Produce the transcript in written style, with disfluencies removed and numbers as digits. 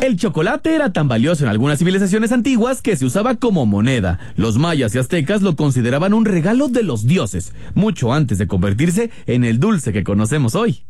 El chocolate era tan valioso en algunas civilizaciones antiguas que se usaba como moneda. Los mayas y aztecas lo consideraban un regalo de los dioses, mucho antes de convertirse en el dulce que conocemos hoy.